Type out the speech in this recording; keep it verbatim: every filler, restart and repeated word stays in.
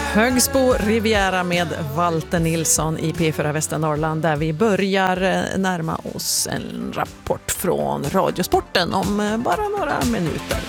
Högsbo Riviera med Walter Nilsson i P fyra Västernorrland, där vi börjar närma oss en rapport från Radiosporten om bara några minuter.